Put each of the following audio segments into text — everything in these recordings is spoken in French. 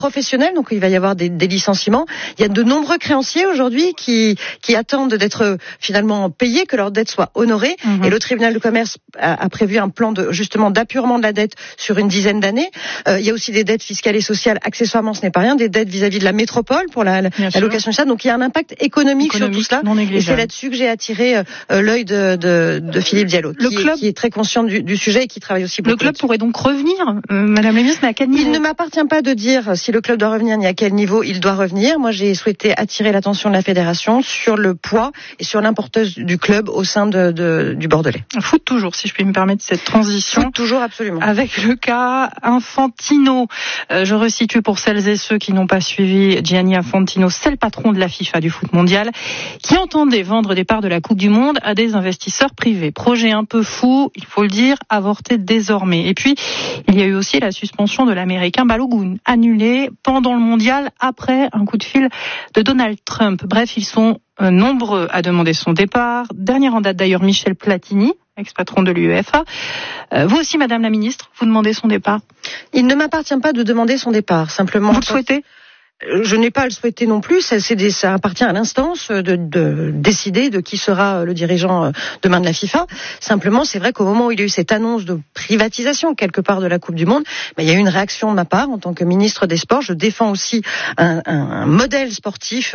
professionnels, donc il va y avoir des licenciements. Il y a de nombreux créanciers aujourd'hui qui attendent d'être finalement payés, que leur dette soit honorée. Et le tribunal de commerce a prévu un plan justement d'appurement de la dette sur une dizaine d'années. Il y a aussi des dettes fiscales et sociales, accessoirement ce n'est pas rien, des dettes vis-à-vis de la métropole pour la location de ça. Donc il y a un impact économique sur tout cela. Et c'est là-dessus que j'ai attiré l'œil de Philippe Diallo, qui est très conscient du sujet et qui travaille aussi beaucoup. Le club pourrait donc revenir, Madame la ministre, mais à quel niveau ? Il ne m'appartient pas de dire si le club doit revenir ni à quel niveau il doit revenir. Moi, j'ai souhaité attirer l'attention de la fédération sur le poids et sur l'importance du club au sein du Bordelais. Foot toujours, si je puis me permettre cette transition. Foot toujours, absolument. Avec le cas Infantino. Je resitue pour celles et ceux qui n'ont pas suivi. Gianni Infantino, c'est le patron de la FIFA du foot mondial, qui entendait vendre des parts de la Coupe du Monde à des investisseurs privés. Projet un peu fou, il faut le dire, avorté désormais. Et puis, il y a eu aussi la suspension de l'Américain Balogun, annulée pendant le mondial après un coup de fil de Donald Trump. Bref, ils sont nombreux à demander son départ. Dernière en date d'ailleurs, Michel Platini, ex-patron de l'UEFA. Vous aussi, Madame la Ministre, vous demandez son départ ? Il ne m'appartient pas de demander son départ, simplement. Vous le souhaitez ? Je n'ai pas à le souhaiter non plus. Ça appartient à l'instance de décider de qui sera le dirigeant demain de la FIFA. Simplement, c'est vrai qu'au moment où il y a eu cette annonce de privatisation quelque part de la Coupe du Monde, il y a eu une réaction de ma part en tant que ministre des Sports. Je défends aussi un modèle sportif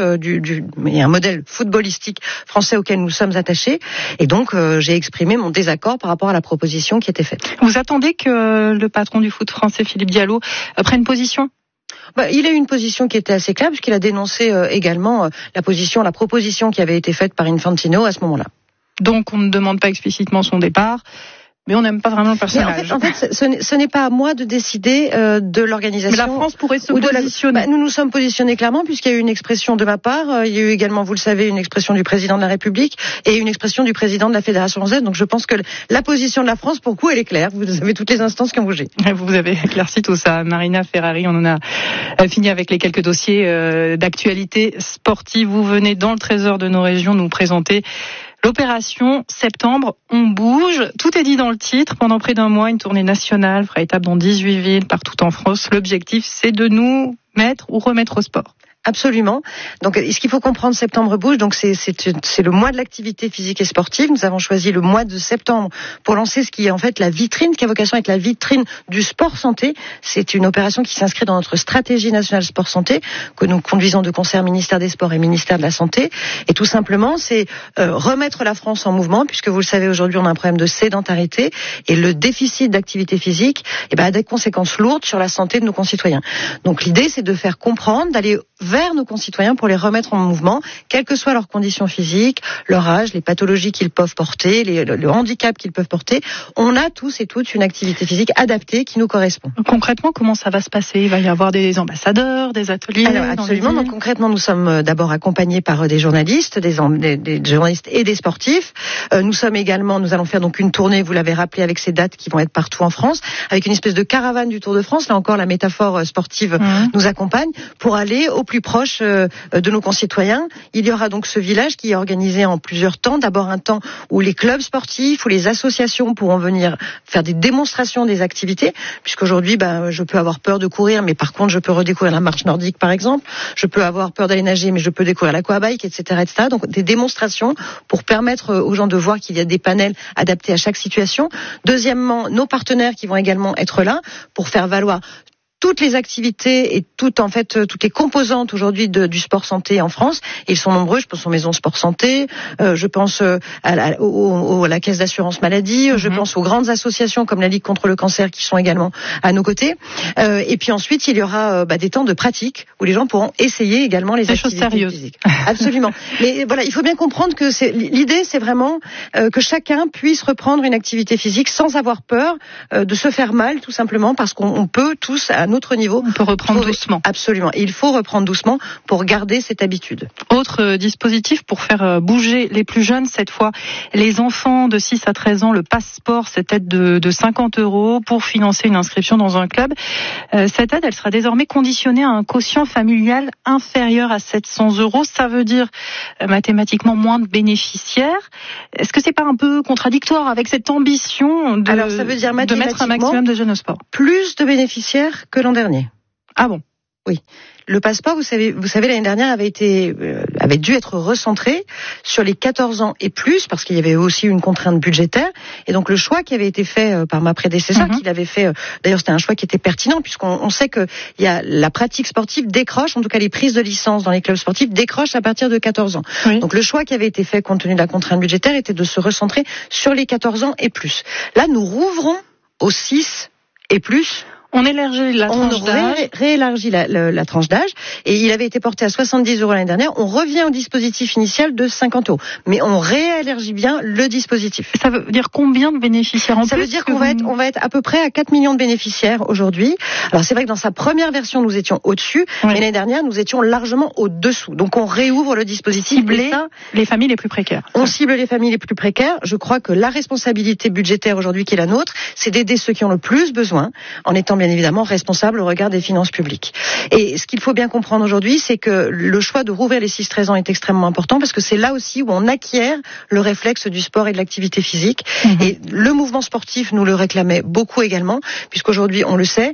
et un modèle footballistique français auquel nous sommes attachés. Et donc, j'ai exprimé mon désaccord par rapport à la proposition qui était faite. Vous attendez que le patron du foot français, Philippe Diallo, prenne position ? Il a eu une position qui était assez claire puisqu'il a dénoncé également la proposition qui avait été faite par Infantino à ce moment-là. Donc on ne demande pas explicitement son départ, mais on n'aime pas vraiment le personnage. En fait, ce n'est pas à moi de décider de l'organisation. Mais la France pourrait se positionner. Nous nous sommes positionnés clairement puisqu'il y a eu une expression de ma part. Il y a eu également, vous le savez, une expression du président de la République et une expression du président de la Fédération française. Donc je pense que la position de la France, pour le coup, elle est claire. Vous avez toutes les instances qui ont bougé. Vous avez éclairci tout ça. Marina Ferrari, on en a fini avec les quelques dossiers d'actualité sportive. Vous venez dans le trésor de nos régions nous présenter l'opération Septembre, on bouge. Tout est dit dans le titre. Pendant près d'un mois, une tournée nationale fera étape dans 18 villes partout en France. L'objectif, c'est de nous mettre ou remettre au sport. Absolument. Donc, ce qu'il faut comprendre, Septembre bouge. Donc, c'est le mois de l'activité physique et sportive. Nous avons choisi le mois de septembre pour lancer ce qui est en fait la vitrine, qui a vocation à être la vitrine du sport santé. C'est une opération qui s'inscrit dans notre stratégie nationale sport santé que nous conduisons de concert ministère des Sports et ministère de la Santé. Et tout simplement, c'est remettre la France en mouvement, puisque vous le savez, aujourd'hui, on a un problème de sédentarité et le déficit d'activité physique, a des conséquences lourdes sur la santé de nos concitoyens. Donc, l'idée, c'est de faire comprendre, d'aller vers nos concitoyens pour les remettre en mouvement, quelles que soient leurs conditions physiques, leur âge, les pathologies qu'ils peuvent porter, le handicap qu'ils peuvent porter. On a tous et toutes une activité physique adaptée qui nous correspond. Concrètement, comment ça va se passer ? Il va y avoir des ambassadeurs, des ateliers ? Alors, absolument. Donc, concrètement, nous sommes d'abord accompagnés par des journalistes, des journalistes et des sportifs. Nous allons faire donc une tournée, vous l'avez rappelé, avec ces dates qui vont être partout en France, avec une espèce de caravane du Tour de France. Là encore, la métaphore sportive nous accompagne pour aller au plus proche de nos concitoyens. Il y aura donc ce village qui est organisé en plusieurs temps. D'abord un temps où les clubs sportifs, où les associations pourront venir faire des démonstrations des activités, puisqu'aujourd'hui, je peux avoir peur de courir, mais par contre, je peux redécouvrir la marche nordique, par exemple. Je peux avoir peur d'aller nager, mais je peux découvrir l'aquabike, etc., etc. Donc, des démonstrations pour permettre aux gens de voir qu'il y a des panels adaptés à chaque situation. Deuxièmement, nos partenaires qui vont également être là pour faire valoir toutes les activités et toutes les composantes aujourd'hui du sport santé en France. Et ils sont nombreux. Je pense aux maisons sport santé, je pense à la caisse d'assurance maladie, je pense aux grandes associations comme la Ligue contre le cancer qui sont également à nos côtés. Et puis ensuite, il y aura des temps de pratique où les gens pourront essayer également les activités physiques. Absolument. Mais voilà, il faut bien comprendre que l'idée, c'est vraiment que chacun puisse reprendre une activité physique sans avoir peur de se faire mal, tout simplement parce qu'on peut tous à notre niveau. On peut reprendre doucement. Absolument. Et il faut reprendre doucement pour garder cette habitude. Autre dispositif pour faire bouger les plus jeunes, cette fois les enfants de 6 à 13 ans, le passeport, cette aide de 50 € pour financer une inscription dans un club. Cette aide, elle sera désormais conditionnée à un quotient familial inférieur à 700 €. Ça veut dire mathématiquement moins de bénéficiaires. Est-ce que c'est pas un peu contradictoire avec cette ambition ça veut dire de mettre un maximum de jeunes au sport ? Plus de bénéficiaires que l'an dernier. Ah bon ? Oui. Le passeport, vous savez, l'année dernière avait dû être recentré sur les 14 ans et plus, parce qu'il y avait aussi une contrainte budgétaire. Et donc, le choix qui avait été fait par ma prédécesseur, qu'il avait fait, d'ailleurs, c'était un choix qui était pertinent, puisqu'on sait que il y a la pratique sportive décroche, en tout cas, les prises de licence dans les clubs sportifs décrochent à partir de 14 ans. Oui. Donc, le choix qui avait été fait, compte tenu de la contrainte budgétaire, était de se recentrer sur les 14 ans et plus. Là, nous rouvrons aux 6 et plus. On élargit la tranche d'âge. On réélargit la tranche d'âge. Et il avait été porté à 70 € l'année dernière. On revient au dispositif initial de 50 €. Mais on réélargit bien le dispositif. Ça veut dire combien de bénéficiaires en plus? Ça veut dire qu'on va être à peu près à 4 millions de bénéficiaires aujourd'hui. Alors c'est vrai que dans sa première version, nous étions au-dessus. Oui. Mais l'année dernière, nous étions largement au-dessous. Donc on réouvre le dispositif. Cibler les familles les plus précaires. On cible les familles les plus précaires. Je crois que la responsabilité budgétaire aujourd'hui qui est la nôtre, c'est d'aider ceux qui ont le plus besoin, en étant bien évidemment responsable au regard des finances publiques. Et ce qu'il faut bien comprendre aujourd'hui, c'est que le choix de rouvrir les 6-13 ans est extrêmement important parce que c'est là aussi où on acquiert le réflexe du sport et de l'activité physique. Et le mouvement sportif nous le réclamait beaucoup également, puisqu'aujourd'hui, on le sait,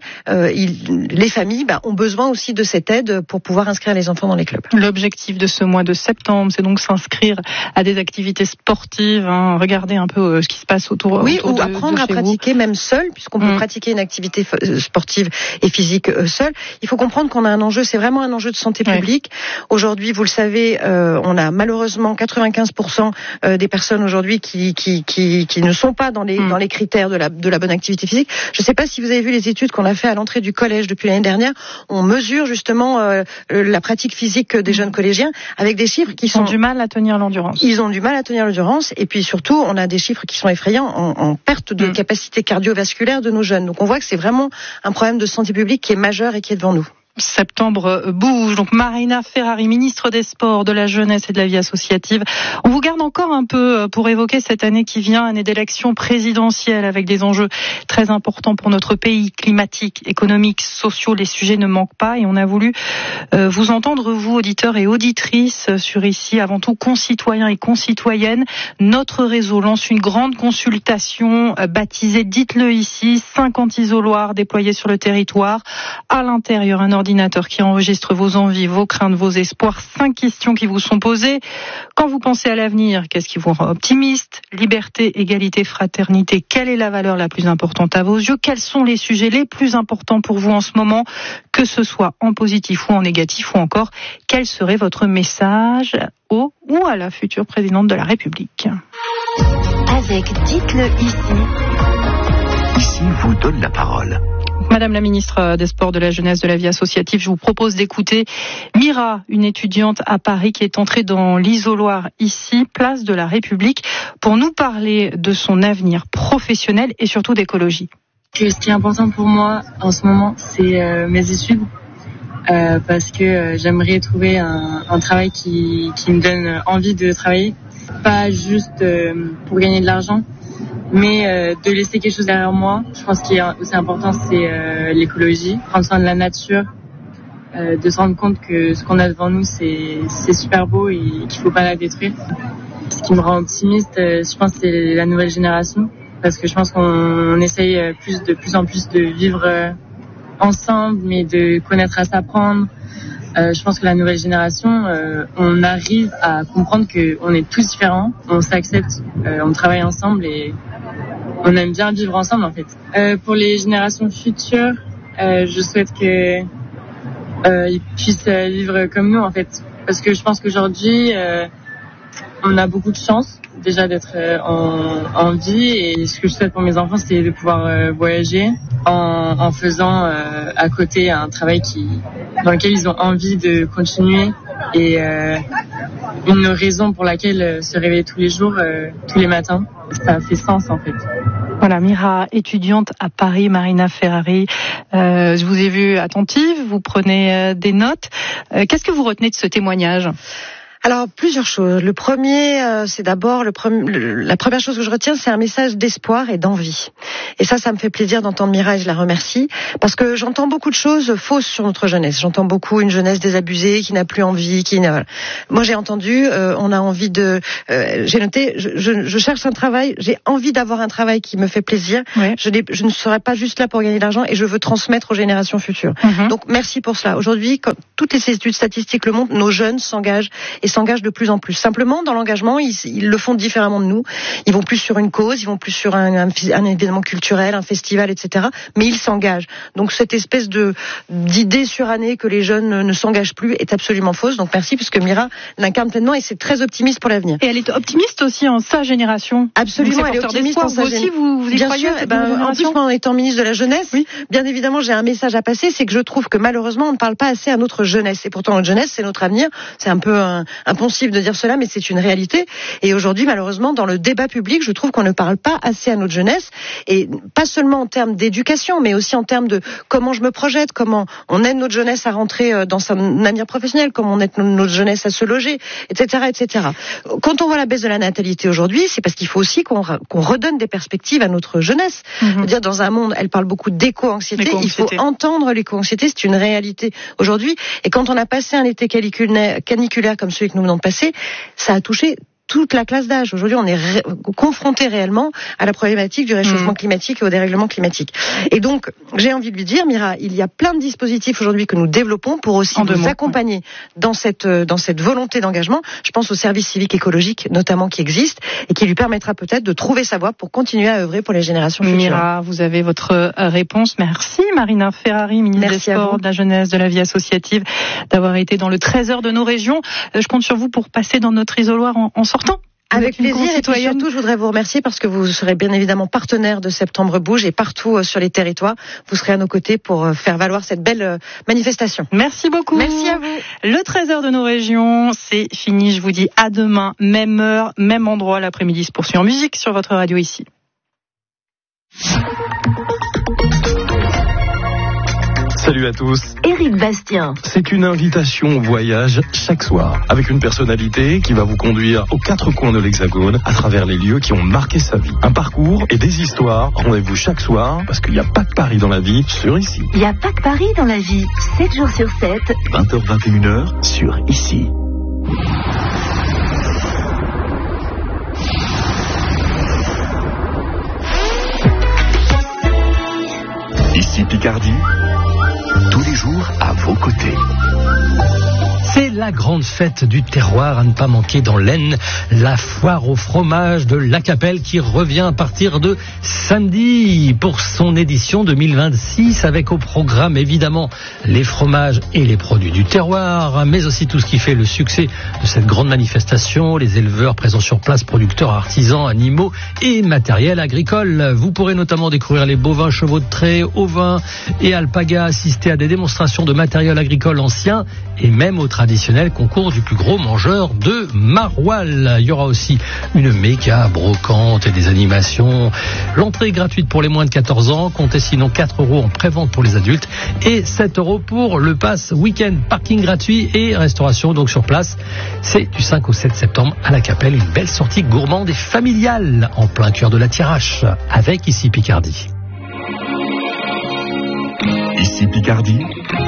les familles ont besoin aussi de cette aide pour pouvoir inscrire les enfants dans les clubs. L'objectif de ce mois de septembre, c'est donc s'inscrire à des activités sportives, regarder un peu ce qui se passe autour ou apprendre à pratiquer même seul, puisqu'on peut pratiquer une activité sportive et physique seul. Il faut comprendre qu'on a un enjeu, c'est vraiment un enjeu de santé publique. Aujourd'hui, vous le savez, on a malheureusement 95% des personnes aujourd'hui qui ne sont pas dans les critères de la bonne activité physique. Je ne sais pas si vous avez vu les études qu'on a fait à l'entrée du collège depuis l'année dernière. On mesure justement la pratique physique des jeunes collégiens avec des chiffres qui ont du mal à tenir l'endurance. Ils ont du mal à tenir l'endurance et puis surtout, on a des chiffres qui sont effrayants en perte de capacité cardiovasculaire de nos jeunes. Donc on voit que c'est vraiment un problème de santé publique qui est majeur et qui est devant nous. Septembre bouge. Donc Marina Ferrari, ministre des Sports, de la Jeunesse et de la Vie associative. On vous garde encore un peu pour évoquer cette année qui vient, année d'élection présidentielle avec des enjeux très importants pour notre pays, climatiques, économiques, sociaux. Les sujets ne manquent pas et on a voulu vous entendre, vous, auditeurs et auditrices, sur ici, avant tout concitoyens et concitoyennes. Notre réseau lance une grande consultation baptisée Dites-le ici, 50 isoloirs déployés sur le territoire. À l'intérieur, un ordinateur qui enregistre vos envies, vos craintes, vos espoirs. 5 questions qui vous sont posées. Quand vous pensez à l'avenir, qu'est-ce qui vous rend optimiste? Liberté, égalité, fraternité. Quelle est la valeur la plus importante à vos yeux? Quels sont les sujets les plus importants pour vous en ce moment? Que ce soit en positif ou en négatif, ou encore, quel serait votre message au ou à la future présidente de la République? Avec Dites-le ici. Ici vous donne la parole. Madame la ministre des Sports, de la Jeunesse, de la Vie associative, je vous propose d'écouter Mira, une étudiante à Paris qui est entrée dans l'isoloir ici, place de la République, pour nous parler de son avenir professionnel et surtout d'écologie. Ce qui est important pour moi en ce moment, c'est mes études, parce que j'aimerais trouver un travail qui me donne envie de travailler, pas juste pour gagner de l'argent, mais de laisser quelque chose derrière moi. Je pense qu'il est aussi important, c'est l'écologie, prendre soin de la nature, de se rendre compte que ce qu'on a devant nous, c'est super beau et qu'il faut pas la détruire. Ce qui me rend optimiste, je pense, c'est la nouvelle génération, parce que je pense qu'on essaye de plus en plus de vivre ensemble, mais de connaître à s'apprendre. Je pense que la nouvelle génération, on arrive à comprendre qu'on est tous différents, on s'accepte, on travaille ensemble et on aime bien vivre ensemble en fait. Pour les générations futures, je souhaite que ils puissent vivre comme nous en fait, parce que je pense qu'aujourd'hui on a beaucoup de chance déjà d'être en vie, et ce que je souhaite pour mes enfants, c'est de pouvoir voyager en faisant à côté un travail dans lequel ils ont envie de continuer, et une raison pour laquelle se réveiller tous les jours, tous les matins, ça fait sens en fait. Voilà, Mira, étudiante à Paris, Marina Ferrari. Je vous ai vu attentive, vous prenez des notes. Qu'est-ce que vous retenez de ce témoignage ? Alors, plusieurs choses. Le premier, c'est d'abord la première chose que je retiens, c'est un message d'espoir et d'envie. Et ça me fait plaisir d'entendre Mira, et je la remercie, parce que j'entends beaucoup de choses fausses sur notre jeunesse. J'entends beaucoup une jeunesse désabusée, qui n'a plus envie, Moi, j'ai entendu, on a envie de... j'ai noté, je cherche un travail, j'ai envie d'avoir un travail qui me fait plaisir. Ouais. Je ne serai pas juste là pour gagner de l'argent, et je veux transmettre aux générations futures. Donc, merci pour cela. Aujourd'hui, comme toutes les études statistiques le montrent, nos jeunes s'engagent de plus en plus. Simplement, dans l'engagement, ils le font différemment de nous. Ils vont plus sur une cause, ils vont plus sur un événement culturel, un festival, etc. Mais ils s'engagent. Donc cette espèce d'idée surannée que les jeunes ne s'engagent plus est absolument fausse. Donc merci, puisque Mira l'incarne pleinement et c'est très optimiste pour l'avenir. Et elle est optimiste aussi en sa génération. Absolument, elle est optimiste en sa génération. Vous y croyez à cette génération ? En plus, moi, en étant ministre de la jeunesse, oui, bien évidemment, j'ai un message à passer, c'est que je trouve que malheureusement, on ne parle pas assez à notre jeunesse. Et pourtant, notre jeunesse, c'est notre avenir. C'est un peu impensif de dire cela, mais c'est une réalité. Et aujourd'hui, malheureusement, dans le débat public, je trouve qu'on ne parle pas assez à notre jeunesse, et pas seulement en termes d'éducation, mais aussi en termes de comment je me projette, comment on aide notre jeunesse à rentrer dans son avenir professionnel, comment on aide notre jeunesse à se loger, etc., etc. Quand on voit la baisse de la natalité aujourd'hui, c'est parce qu'il faut aussi qu'on redonne des perspectives à notre jeunesse. C'est-à-dire, dans un monde, elle parle beaucoup d'éco-anxiété. Il faut entendre l'éco-anxiété, c'est une réalité aujourd'hui. Et quand on a passé un été caniculaire comme celui que nous venons de passer, ça a touché toute la classe d'âge. Aujourd'hui, on est confronté réellement à la problématique du réchauffement climatique et au dérèglement climatique. Et donc, j'ai envie de lui dire, Mira, il y a plein de dispositifs aujourd'hui que nous développons pour aussi nous accompagner dans cette volonté d'engagement. Je pense au service civique écologique, notamment, qui existe et qui lui permettra peut-être de trouver sa voie pour continuer à œuvrer pour les générations futures. Mira, vous avez votre réponse. Merci, Marina Ferrari, ministre des Sports, de la Jeunesse, de la Vie associative, d'avoir été dans le Trésor de nos régions. Je compte sur vous pour passer dans notre isoloir en sortant. Avec plaisir, et puis surtout, je voudrais vous remercier parce que vous serez bien évidemment partenaire de Septembre Bouge, et partout sur les territoires, vous serez à nos côtés pour faire valoir cette belle manifestation. Merci beaucoup. Merci à vous. Le Trésor de nos régions, c'est fini. Je vous dis à demain, même heure, même endroit. L'après-midi se poursuit en musique sur votre radio ici. Salut à tous. Éric Bastien. C'est une invitation au voyage chaque soir, avec une personnalité qui va vous conduire aux quatre coins de l'Hexagone, à travers les lieux qui ont marqué sa vie. Un parcours et des histoires. Rendez-vous chaque soir, parce qu'il n'y a pas que Paris dans la vie, sur Ici. Il n'y a pas que Paris dans la vie. 7 jours sur 7. 20h, 21h, sur Ici. Ici Picardie. Tous les jours à vos côtés. C'est la grande fête du terroir à ne pas manquer dans l'Aisne, la foire au fromage de La Capelle qui revient à partir de samedi pour son édition 2026, avec au programme évidemment les fromages et les produits du terroir, mais aussi tout ce qui fait le succès de cette grande manifestation, les éleveurs présents sur place, producteurs, artisans, animaux et matériel agricole. Vous pourrez notamment découvrir les bovins, chevaux de trait, ovins et alpagas, assister à des démonstrations de matériel agricole ancien et même au traditionnel concours du plus gros mangeur de maroilles. Il y aura aussi une méga brocante et des animations. L'entrée est gratuite pour les moins de 14 ans. Comptez sinon 4 € en prévente pour les adultes et 7 € pour le pass week-end. Parking gratuit et restauration donc sur place. C'est du 5 au 7 septembre à La Capelle. Une belle sortie gourmande et familiale en plein cœur de la Thiérache avec Ici Picardie. Ici Picardie.